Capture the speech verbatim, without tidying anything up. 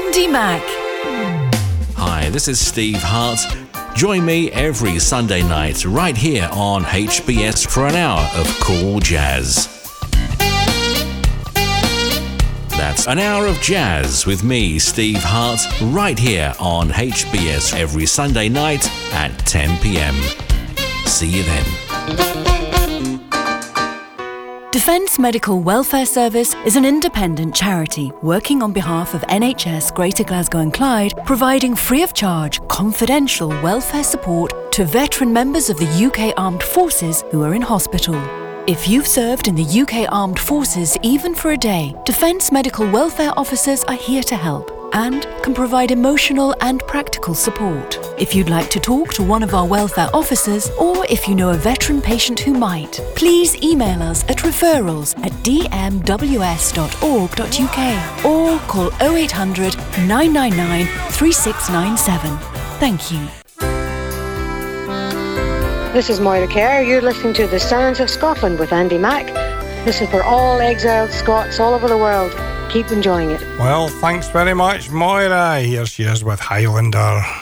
Andy Mack. Hi, this is Steve Hart. Join me every Sunday night right here on H B S for an hour of cool jazz. That's an hour of jazz with me, Steve Hart, right here on H B S every Sunday night at ten p.m. See you then. Defence Medical Welfare Service is an independent charity working on behalf of N H S Greater Glasgow and Clyde, providing free of charge, confidential welfare support to veteran members of the U K Armed Forces who are in hospital. If you've served in the U K Armed Forces even for a day, Defence Medical Welfare Officers are here to help and can provide emotional and practical support. If you'd like to talk to one of our welfare officers, or if you know a veteran patient who might, please email us at referrals at d m w s dot org dot u k or call oh eight hundred, nine nine nine, three six nine seven. Thank you. This is Moira Kerr. You're listening to The Sounds of Scotland with Andy Mack. This is for all exiled Scots all over the world. Keep enjoying it. Well, thanks very much, Moira. Here she is with Highlander.